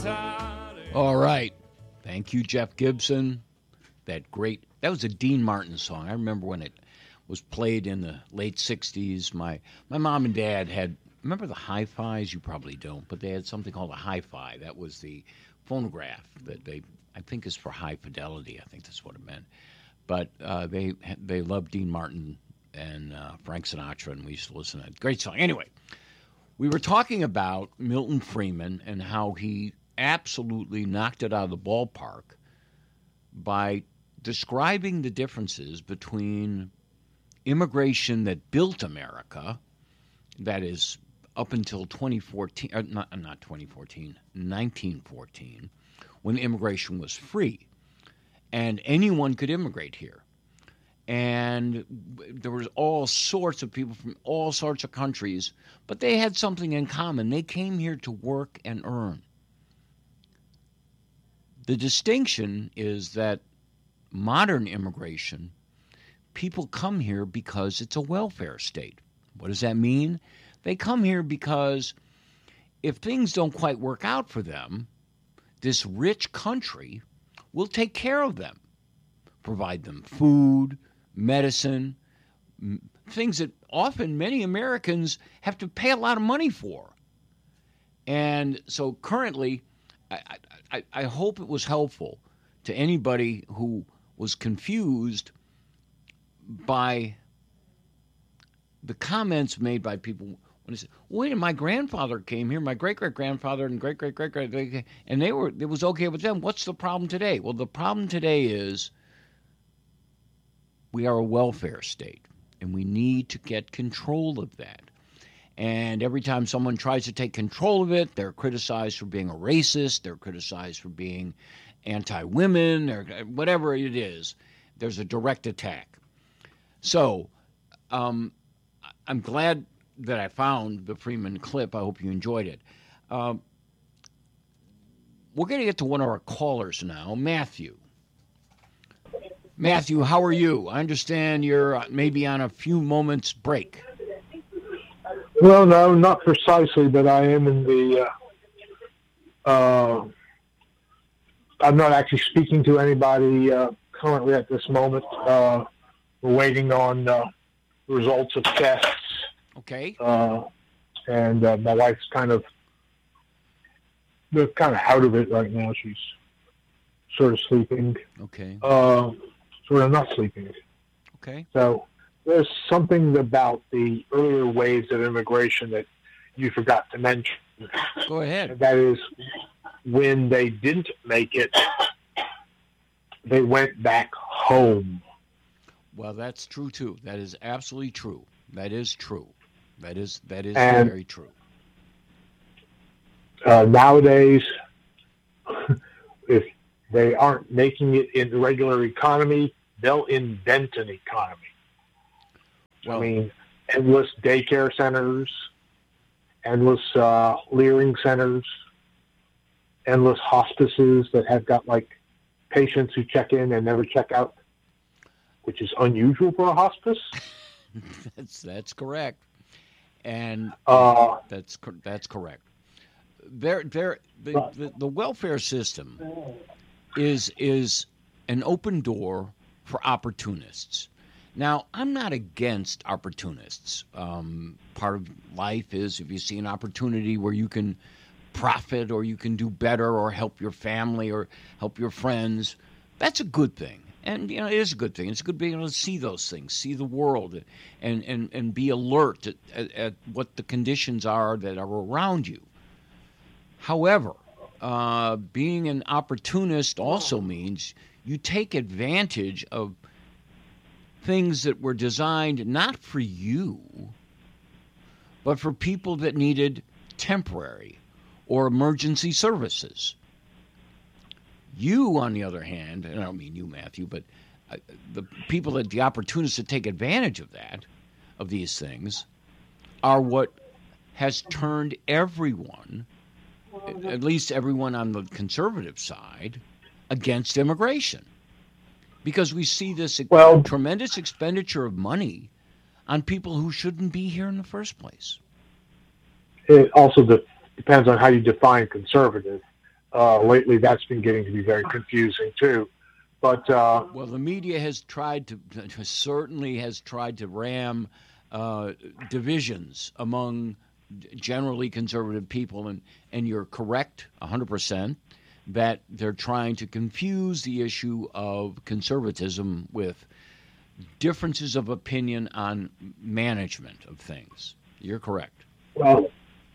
All right. Thank you, Jeff Gibson. That was a Dean Martin song. I remember when it was played in the late 60s. My mom and dad had, remember the hi-fis? You probably don't, but they had something called a hi-fi. That was the phonograph that I think is for high fidelity. I think that's what it meant. But they loved Dean Martin and Frank Sinatra, and we used to listen to that. Great song. Anyway, we were talking about Milton Friedman and how he absolutely knocked it out of the ballpark by describing the differences between immigration that built America, that is up until 2014, not 2014, 1914, when immigration was free and anyone could immigrate here. And there was all sorts of people from all sorts of countries, but they had something in common. They came here to work and earn. The distinction is that modern immigration, people come here because it's a welfare state. What does that mean? They come here because if things don't quite work out for them, this rich country will take care of them, provide them food, medicine, things that often many Americans have to pay a lot of money for. And so currently, I hope it was helpful to anybody who was confused by the comments made by people when they said, wait, my grandfather came here, my great-great-grandfather and great-great-great-great, and it was okay with them. What's the problem today? Well, the problem today is we are a welfare state, and we need to get control of that. And every time someone tries to take control of it, they're criticized for being a racist, they're criticized for being anti-women, or whatever it is. There's a direct attack. So I'm glad that I found the Freeman clip. I hope you enjoyed it. We're going to get to one of our callers now, Matthew. Matthew, how are you? I understand you're maybe on a few moments break. Well, no, not precisely, but I am in the, I'm not actually speaking to anybody currently at this moment. We're waiting on results of tests. Okay. And my wife's kind of out of it right now. She's sort of sleeping. Okay. Sort of not sleeping. Okay. So there's something about the earlier waves of immigration that you forgot to mention. Go ahead. And that is when they didn't make it, they went back home. Well, that's true, too. That is absolutely true. That is true. That is And very true. Nowadays, if they aren't making it in the regular economy, they'll invent an economy. Well, I mean, endless daycare centers, endless Leering centers, endless hospices that have got like patients who check in and never check out, which is unusual for a hospice. that's correct, and that's correct. The welfare system is an open door for opportunists. Now, I'm not against opportunists. Part of life is if you see an opportunity where you can profit or you can do better or help your family or help your friends, that's a good thing. And, it is a good thing. It's good being able to see those things, see the world, and be alert at what the conditions are that are around you. However, being an opportunist also means you take advantage of things that were designed not for you, but for people that needed temporary or emergency services. You, on the other hand, and I don't mean you, Matthew, but the people the opportunists that take advantage of these things, are what has turned everyone, at least everyone on the conservative side, against immigration. Because we see this tremendous expenditure of money on people who shouldn't be here in the first place. It also depends on how you define conservative. lately that's been getting to be very confusing too. But well, the media has certainly tried to ram divisions among generally conservative people, and you're correct 100% that they're trying to confuse the issue of conservatism with differences of opinion on management of things. You're correct. Well,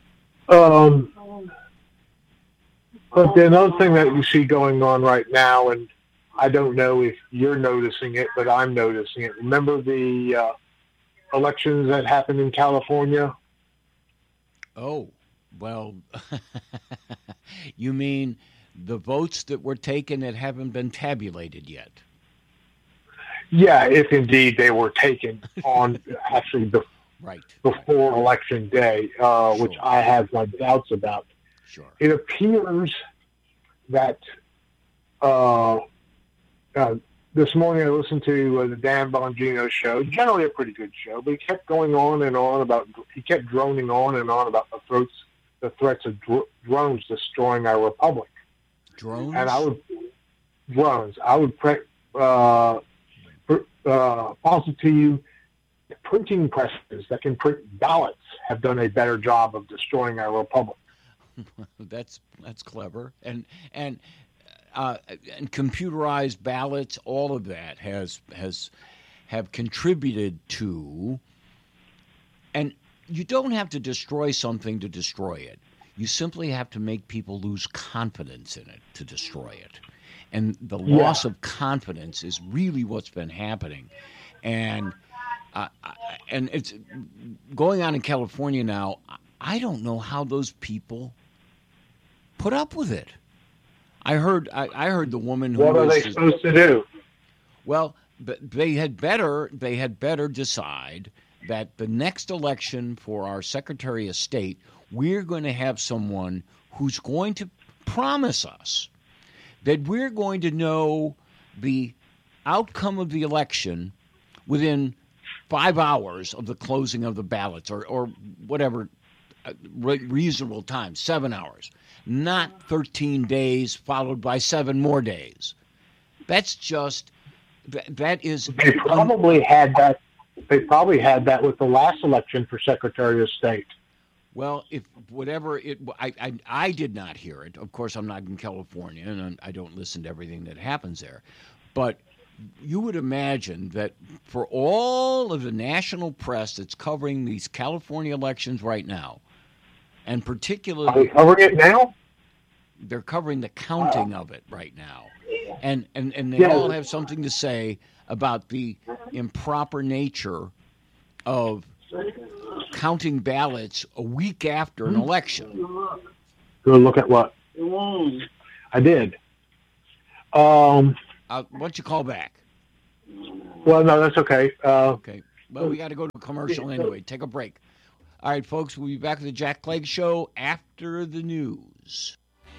but the another thing that you see going on right now, and I don't know if you're noticing it, but I'm noticing it. Remember the elections that happened in California? Oh, well, you mean the votes that were taken that haven't been tabulated yet? Yeah, if indeed they were taken on actually before election day, which I have my doubts about. Sure. It appears that this morning I listened to the Dan Bongino show, generally a pretty good show, but he kept going on and on he kept droning on and on about the threats of drones destroying our republic. Drones? And I would posit to you, printing presses that can print ballots have done a better job of destroying our republic. That's clever, and computerized ballots, all of that have contributed to. And you don't have to destroy something to destroy it. You simply have to make people lose confidence in it to destroy it. And the loss of confidence is really what's been happening, and it's going on in California now. I don't know how those people put up with it. I heard the woman who what are they supposed to do? Well, they had better decide that the next election for our Secretary of State, we're going to have someone who's going to promise us that we're going to know the outcome of the election within 5 hours of the closing of the ballots, or whatever reasonable time, 7 hours. Not 13 days followed by 7 more days. That's just that is. They probably had that. They probably had that with the last election for Secretary of State. Well, if whatever it, I did not hear it. Of course, I'm not in California, and I don't listen to everything that happens there. But you would imagine that for all of the national press that's covering these California elections right now, and particularly... Are they covering it now? They're covering the counting of it right now. And they all have something to say about the improper nature of counting ballots a week after an election. Go look at what? I did. Why don't you call back? Well, no, that's okay. Okay. Well, we got to go to a commercial anyway. Take a break. All right, folks, we'll be back with the Jack Clegg Show after the news.